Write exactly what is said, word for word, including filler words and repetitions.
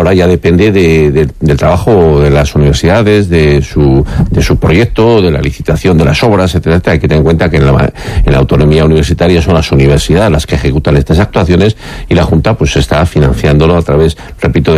ahora ya depende de, de, del trabajo de las universidades, de su, de su proyecto, de la licitación de las obras, etcétera, etcétera. Hay que tener en cuenta que en la, en la autonomía universitaria son las universidades las que ejecutan estas actuaciones y la Junta pues está financiándolo a través, repito, de